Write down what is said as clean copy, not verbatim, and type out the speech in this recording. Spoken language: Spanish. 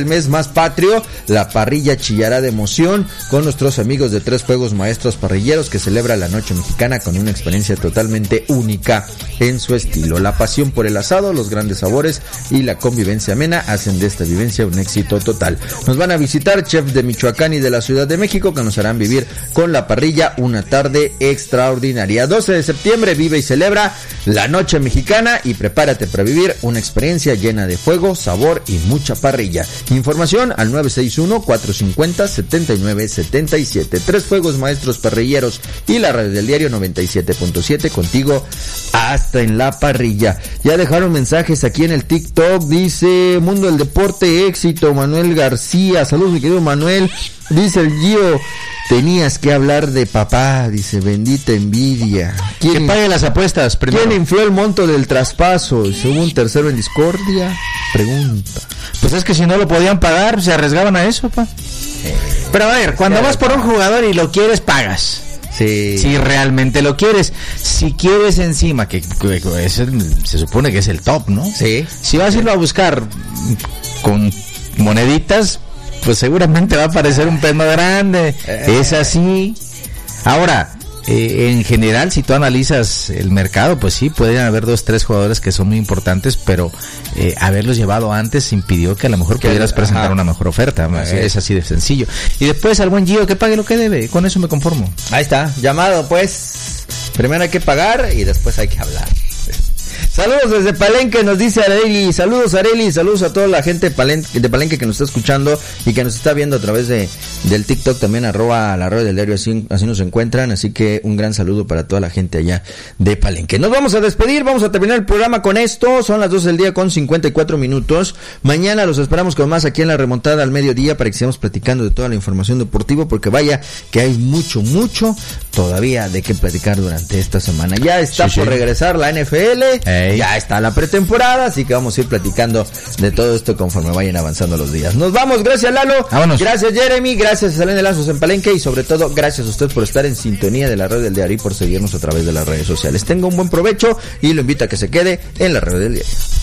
El mes más patrio, la parrilla chillará de emoción con nuestros amigos de Tres Fuegos Maestros Parrilleros, que celebra la noche mexicana con una experiencia totalmente única en su estilo. La pasión por el asado, los grandes sabores y la convivencia amena hacen de esta vivencia un éxito total. Nos van a visitar chefs de Michoacán y de la Ciudad de México, que nos harán vivir con la parrilla una tarde extraordinaria. 12 de septiembre vive y celebra la noche mexicana y prepárate para vivir una experiencia llena de fuego, sabor y mucha parrilla. Información al 961-450-7977. Tres Fuegos Maestros Parrilleros y la radio del diario 97.7, contigo hasta en la parrilla. Ya dejaron mensajes aquí en el TikTok. Dice Mundo del Deporte, éxito, Manuel García. Saludos, mi querido Manuel. Dice el Gio, tenías que hablar de papá, dice, bendita envidia. Que pague las apuestas primero. ¿Quién infló el monto del traspaso? Y según un tercero en discordia, pregunta. Pues es que si no lo podían pagar, se arriesgaban a eso, pa. Pero a ver, cuando vas por un jugador y lo quieres, pagas. Sí. Si realmente lo quieres. Si quieres encima, que se supone que es el top, ¿no? Sí. Si vas a irlo a buscar con moneditas, pues seguramente va a aparecer un pez más grande. Es así. Ahora, en general, si tú analizas el mercado, pues sí, pueden haber 2-3 jugadores que son muy importantes, pero haberlos llevado antes impidió que a lo mejor pudieras presentar una mejor oferta. Es así de sencillo. Y después al buen Gio que pague lo que debe. Con eso me conformo. Ahí está, llamado pues. Primero hay que pagar y después hay que hablar. Saludos desde Palenque, nos dice Areli. Saludos, Areli, saludos a toda la gente de Palenque que nos está escuchando y que nos está viendo a través del TikTok también, @ la radio del diario, así nos encuentran. Así que un gran saludo para toda la gente allá de Palenque. Nos vamos a despedir, vamos a terminar el programa con esto. Son las 12 del día con 54 minutos. Mañana los esperamos con más aquí en la remontada al mediodía para que sigamos platicando de toda la información deportiva, porque vaya que hay mucho todavía de qué platicar durante esta semana. Ya está por regresar la NFL. Ya está la pretemporada, así que vamos a ir platicando de todo esto conforme vayan avanzando los días. Nos vamos, gracias Lalo, vámonos. Gracias Jeremy, gracias a Selene Lazos en Palenque y sobre todo gracias a usted por estar en sintonía de la radio del diario y por seguirnos a través de las redes sociales. Tenga un buen provecho y lo invito a que se quede en la radio del diario.